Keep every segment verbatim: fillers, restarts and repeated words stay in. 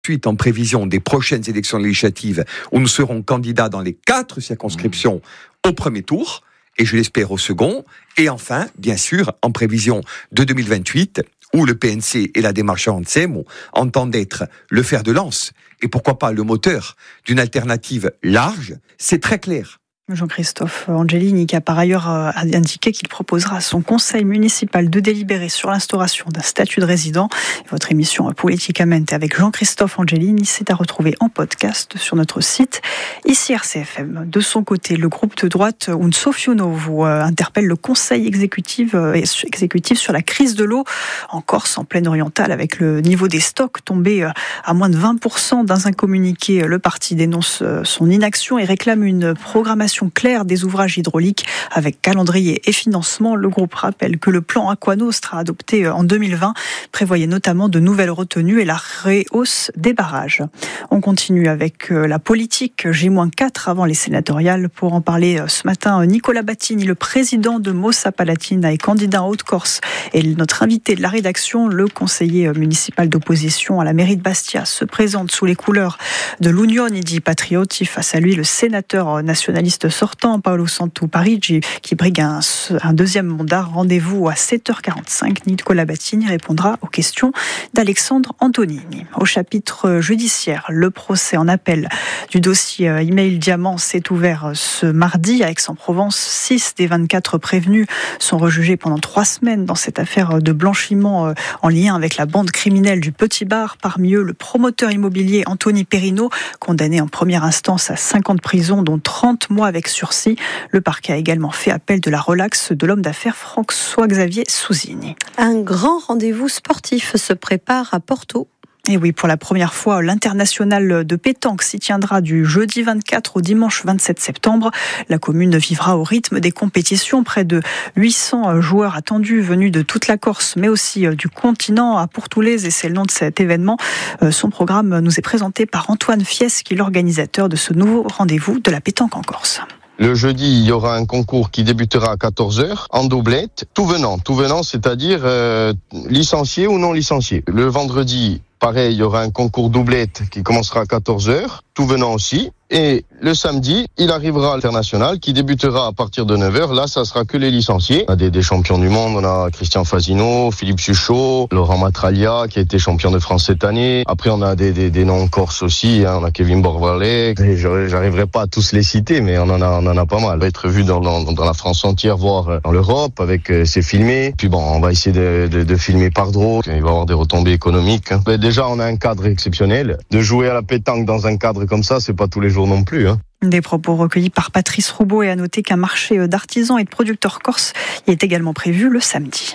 Ensuite, en prévision des prochaines élections législatives, où nous serons candidats dans les quatre circonscriptions au premier tour, et je l'espère au second. Et enfin, bien sûr, en prévision de deux mille vingt-huit, où le P N C et la démarche Antsem entendent être le fer de lance, et pourquoi pas le moteur d'une alternative large, c'est très clair. Jean-Christophe Angelini qui a par ailleurs indiqué qu'il proposera à son conseil municipal de délibérer sur l'instauration d'un statut de résident. Votre émission Politicamente avec Jean-Christophe Angelini, c'est à retrouver en podcast sur notre site ici R C F M. De son côté, le groupe de droite Un Sofiono vous interpelle le conseil exécutif, exécutif sur la crise de l'eau en Corse, en plaine orientale, avec le niveau des stocks tombé à moins de vingt pour cent. Dans un communiqué, le parti dénonce son inaction et réclame une programmation claire des ouvrages hydrauliques avec calendrier et financement. Le groupe rappelle que le plan Aquanostra adopté en deux mille vingt prévoyait notamment de nouvelles retenues et la rehausse des barrages. On continue avec la politique, J quatre avant les sénatoriales. Pour en parler ce matin, Nicolas Battini, le président de Mossa Palatina et candidat en Haute-Corse, et notre invité de la rédaction, le conseiller municipal d'opposition à la mairie de Bastia, se présente sous les couleurs de l'Unione di Patrioti. Face à lui, le sénateur nationaliste sortant, Paolo Santo Parigi, qui brigue un, un deuxième mandat. Rendez-vous à sept heures quarante-cinq. Nicolas Battini répondra aux questions d'Alexandre Antonini. Au chapitre judiciaire, le procès en appel du dossier Email Diamant s'est ouvert ce mardi à Aix-en-Provence. Six des vingt-quatre prévenus sont rejugés pendant trois semaines dans cette affaire de blanchiment en lien avec la bande criminelle du Petit Bar. Parmi eux, le promoteur immobilier Anthony Perrino, condamné en première instance à cinq ans de prison, dont trente mois avec sursis. Le parquet a également fait appel de la relaxe de l'homme d'affaires François-Xavier Souzini. Un grand rendez-vous sportif se prépare à Porto. Et oui, pour la première fois, l'international de pétanque s'y tiendra du jeudi vingt-quatre au dimanche vingt-sept septembre. La commune vivra au rythme des compétitions. Près de huit cents joueurs attendus venus de toute la Corse, mais aussi du continent à Pourtoulez, et c'est le nom de cet événement. Son programme nous est présenté par Antoine Fieschi, l'organisateur de ce nouveau rendez-vous de la pétanque en Corse. Le jeudi, il y aura un concours qui débutera à quatorze heures en doublette, tout venant, tout venant, c'est-à-dire euh, licencié ou non licencié. Le vendredi, pareil, il y aura un concours doublette qui commencera à quatorze heures, tout venant aussi. Et le samedi, il arrivera à l'international qui débutera à partir de neuf heures. Là, ça sera que les licenciés. On a des, des champions du monde. On a Christian Fasino, Philippe Suchot, Laurent Matralia qui a été champion de France cette année. Après, on a des, des, des noms corse aussi. Hein. On a Kevin Borvalet. J'arriverai pas à tous les citer, mais on en a, on en a pas mal. On va être vu dans, dans, dans la France entière, voire dans l'Europe avec euh, c'est filmé. Puis bon, on va essayer de, de, de filmer par drone. Il va y avoir des retombées économiques. Hein. Mais déjà, on a un cadre exceptionnel. De jouer à la pétanque dans un cadre comme ça, c'est pas tous les jours non plus, hein. Des propos recueillis par Patrice Roubaud, et à noter qu'un marché d'artisans et de producteurs corses y est également prévu le samedi.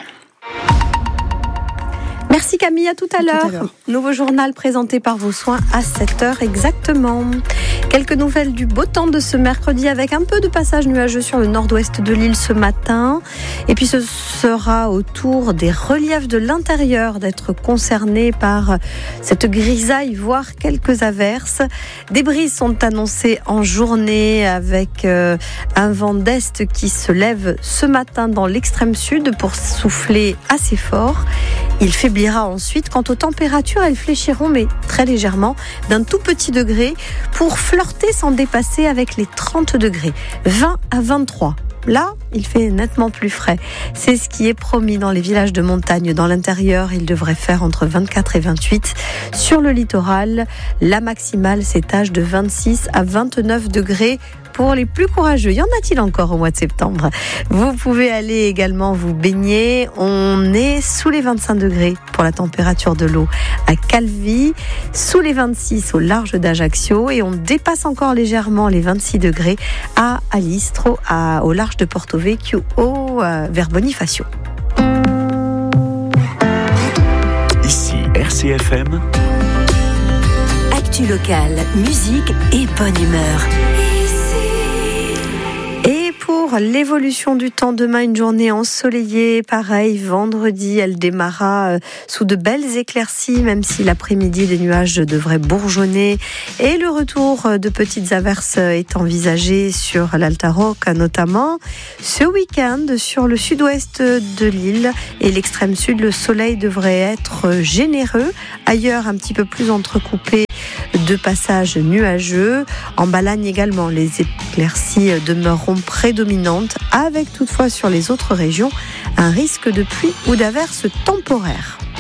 Merci Camille, à tout à, à l'heure. Tout à l'heure. Nouveau journal présenté par vos soins à sept heures exactement. Quelques nouvelles du beau temps de ce mercredi avec un peu de passage nuageux sur le nord-ouest de l'île ce matin. Et puis ce sera au tour des reliefs de l'intérieur d'être concernés par cette grisaille, voire quelques averses. Des brises sont annoncées en journée avec euh, un vent d'est qui se lève ce matin dans l'extrême sud pour souffler assez fort. Il faiblira ensuite. Quant aux températures, elles fléchiront, mais très légèrement, d'un tout petit degré, pour flirter sans dépasser avec les trente degrés. vingt à vingt-trois. Là, il fait nettement plus frais. C'est ce qui est promis dans les villages de montagne. Dans l'intérieur, il devrait faire entre vingt-quatre et vingt-huit. Sur le littoral, la maximale s'étage de vingt-six à vingt-neuf degrés. Pour les plus courageux, y en a-t-il encore au mois de septembre? Vous pouvez aller également vous baigner. On est sous les vingt-cinq degrés pour la température de l'eau à Calvi, sous les vingt-six au large d'Ajaccio, et on dépasse encore légèrement les vingt-six degrés à Alistro, à, au large de Porto Vecchio, au, euh, vers Bonifacio. Ici R C F M. Actu locale, musique et bonne humeur. pour l'évolution du temps, demain une journée ensoleillée, pareil, vendredi elle démarra sous de belles éclaircies, même si l'après-midi des nuages devraient bourgeonner et le retour de petites averses est envisagé sur l'Alta Rocca notamment. Ce week-end sur le sud-ouest de l'île et l'extrême sud, le soleil devrait être généreux, ailleurs un petit peu plus entrecoupé de passages nuageux. En Balagne également, les éclaircies demeureront prédominantes, avec toutefois sur les autres régions un risque de pluie ou d'averses temporaires.